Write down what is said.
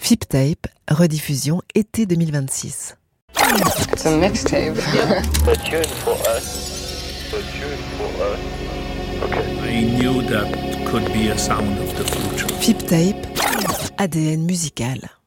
Fip Tape, rediffusion été 2026. It's a mixtape. A tune for us. A tune for us. Okay. I knew that could be a sound of the future. Fip Tape, ADN musical.